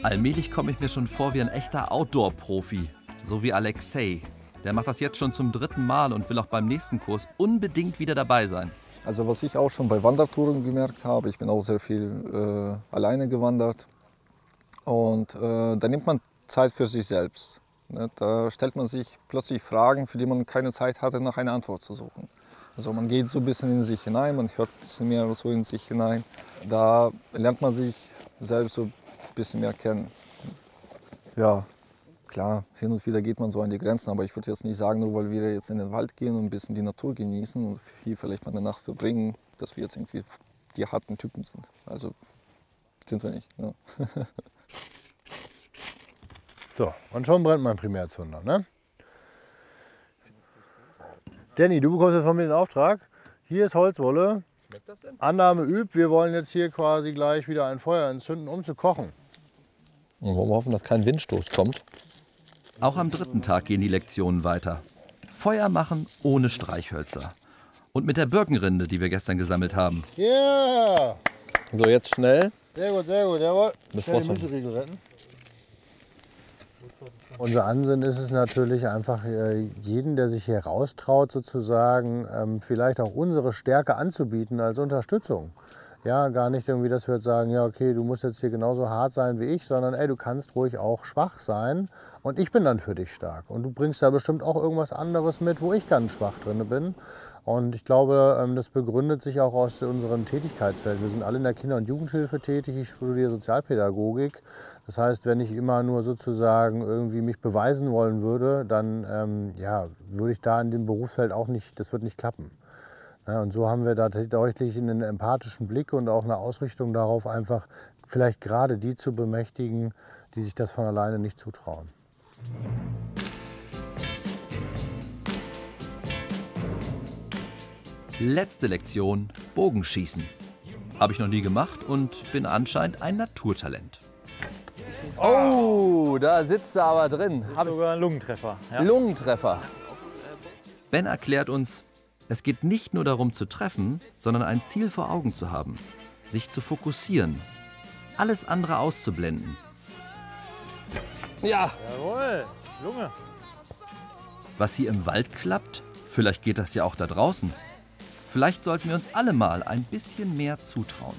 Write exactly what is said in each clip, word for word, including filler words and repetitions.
Allmählich komme ich mir schon vor wie ein echter Outdoor-Profi, so wie Alexei. Der macht das jetzt schon zum dritten Mal und will auch beim nächsten Kurs unbedingt wieder dabei sein. Also was ich auch schon bei Wandertouren gemerkt habe, ich bin auch sehr viel äh, alleine gewandert. Und äh, da nimmt man Zeit für sich selbst. Ne? Da stellt man sich plötzlich Fragen, für die man keine Zeit hatte, nach einer Antwort zu suchen. Also man geht so ein bisschen in sich hinein, man hört ein bisschen mehr so in sich hinein. Da lernt man sich selbst so ein bisschen mehr kennen. Ja, klar, hin und wieder geht man so an die Grenzen, aber ich würde jetzt nicht sagen, nur weil wir jetzt in den Wald gehen und ein bisschen die Natur genießen und hier vielleicht mal eine Nacht verbringen, dass wir jetzt irgendwie die harten Typen sind. Also sind wir nicht. Ja. So, und schon brennt mein Primärzünder, ne? Danny, du bekommst jetzt von mir den Auftrag. Hier ist Holzwolle. Schmeckt das denn? Annahme übt. Wir wollen jetzt hier quasi gleich wieder ein Feuer entzünden, um zu kochen. Und wollen wir hoffen, dass kein Windstoß kommt. Auch am dritten Tag gehen die Lektionen weiter. Feuer machen ohne Streichhölzer. Und mit der Birkenrinde, die wir gestern gesammelt haben. Ja! Yeah. So, jetzt schnell. Sehr gut, sehr gut, jawohl. Bevor Schnell die Münzriegel retten. Unser Ansinnen ist es natürlich einfach, jeden, der sich hier raustraut, sozusagen, vielleicht auch unsere Stärke anzubieten als Unterstützung. Ja, gar nicht irgendwie, dass wir jetzt sagen, ja okay, du musst jetzt hier genauso hart sein wie ich, sondern ey, du kannst ruhig auch schwach sein und ich bin dann für dich stark. Und du bringst da bestimmt auch irgendwas anderes mit, wo ich ganz schwach drin bin. Und ich glaube, das begründet sich auch aus unserem Tätigkeitsfeld. Wir sind alle in der Kinder- und Jugendhilfe tätig, ich studiere Sozialpädagogik. Das heißt, wenn ich immer nur sozusagen irgendwie mich beweisen wollen würde, dann ähm, ja, würde ich da in dem Berufsfeld auch nicht, das wird nicht klappen. Ja, und so haben wir da deutlich einen empathischen Blick und auch eine Ausrichtung darauf, einfach vielleicht gerade die zu bemächtigen, die sich das von alleine nicht zutrauen. Letzte Lektion, Bogenschießen. Habe ich noch nie gemacht und bin anscheinend ein Naturtalent. Oh, da sitzt er aber drin. Das ist sogar ein Lungentreffer. Ja. Lungentreffer. Ben erklärt uns, es geht nicht nur darum zu treffen, sondern ein Ziel vor Augen zu haben, sich zu fokussieren, alles andere auszublenden. Ja. Jawohl, Lunge. Was hier im Wald klappt, vielleicht geht das ja auch da draußen. Vielleicht sollten wir uns alle mal ein bisschen mehr zutrauen.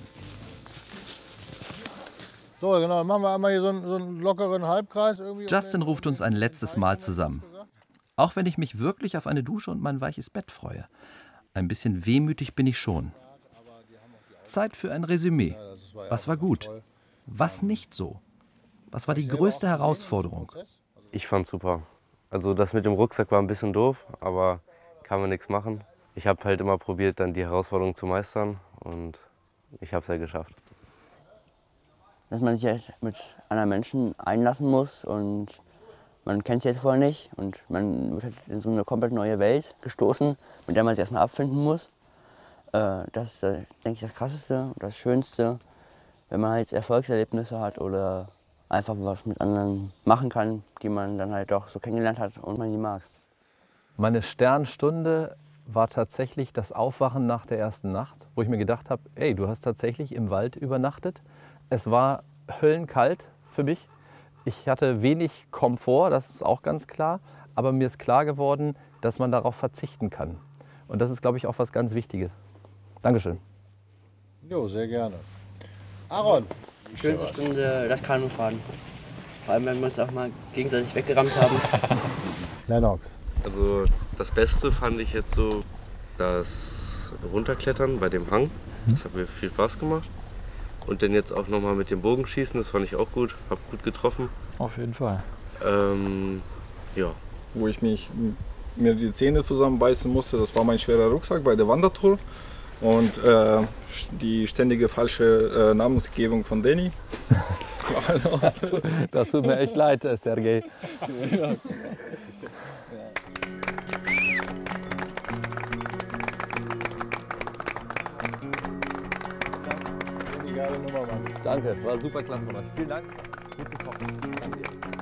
So, genau, dann machen wir einmal hier so einen, so einen lockeren Halbkreis. Irgendwie Justin ruft uns ein letztes Mal zusammen. Auch wenn ich mich wirklich auf eine Dusche und mein weiches Bett freue. Ein bisschen wehmütig bin ich schon. Zeit für ein Resümee. Was war gut? Was nicht so? Was war die größte Herausforderung? Ich fand's super. Also das mit dem Rucksack war ein bisschen doof, aber kann man nichts machen. Ich habe halt immer probiert, dann die Herausforderung zu meistern und ich habe es ja geschafft. Dass man sich halt mit anderen Menschen einlassen muss und man kennt sie jetzt vorher nicht und man wird halt in so eine komplett neue Welt gestoßen, mit der man sich erstmal abfinden muss. Das ist, denke ich, das Krasseste und das Schönste, wenn man halt Erfolgserlebnisse hat oder einfach was mit anderen machen kann, die man dann halt doch so kennengelernt hat und man die mag. Meine Sternstunde war tatsächlich das Aufwachen nach der ersten Nacht, wo ich mir gedacht habe, ey, du hast tatsächlich im Wald übernachtet. Es war höllenkalt für mich. Ich hatte wenig Komfort, das ist auch ganz klar. Aber mir ist klar geworden, dass man darauf verzichten kann. Und das ist, glaube ich, auch was ganz Wichtiges. Dankeschön. Jo, sehr gerne. Aaron. Schönste Stunde, das Kanufahren. Vor allem, wenn wir uns auch mal gegenseitig weggerammt haben. Lennox. Also das Beste fand ich jetzt so das Runterklettern bei dem Hang. Das hat mir viel Spaß gemacht. Und dann jetzt auch nochmal mit dem Bogenschießen, das fand ich auch gut. Hab gut getroffen. Auf jeden Fall. Ähm, ja. Wo ich mich, mir die Zähne zusammenbeißen musste, das war mein schwerer Rucksack bei der Wandertour. Und äh, die ständige falsche äh, Namensgebung von Danny. Das tut mir echt leid, Sergej. Ja. Danke, war super klasse von euch. Vielen Dank. Gut gekocht. Danke dir.